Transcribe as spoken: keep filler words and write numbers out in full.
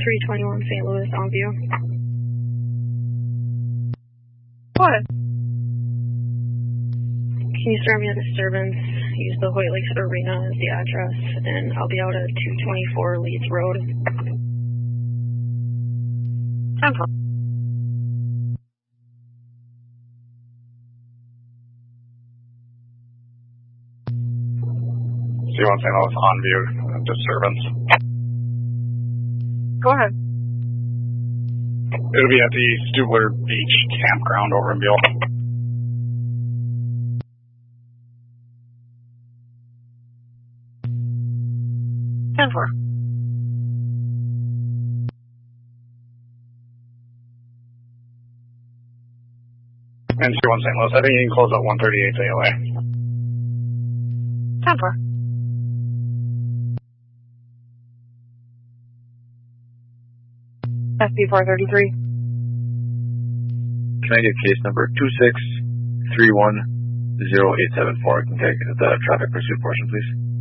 three twenty-one Saint Louis on view. What? Can you start me a disturbance? Use the Hoyt Lakes Arena as the address, and I'll be out at two twenty-four Leeds Road. ten four. C one Saint Louis on view, disturbance. Go ahead. It'll be at the Stubler Beach campground over in Beale. ten four. And C one Saint Louis, I think you can close at one thirty-eight A L A. ten four. S P four thirty-three. Can I get case number two six three one zero eight seven four? I can take the traffic pursuit portion, please.